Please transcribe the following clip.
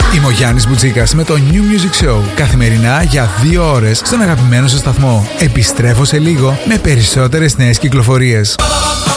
Είμαι ο Γιάννης Μπουτζίκας με το New Music Show. Καθημερινά για 2 ώρες στον αγαπημένο σας σταθμό. Επιστρέφω σε λίγο με περισσότερες νέες κυκλοφορίες.